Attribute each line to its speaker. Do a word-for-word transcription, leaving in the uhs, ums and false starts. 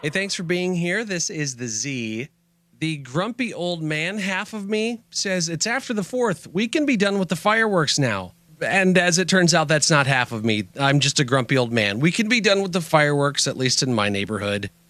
Speaker 1: Hey, thanks for being here. This is the Z. The grumpy old man half of me says it's after the fourth. We can be done with the fireworks now. And as it turns out, that's not half of me. I'm just a grumpy old man. We can be done with the fireworks, at least in my neighborhood.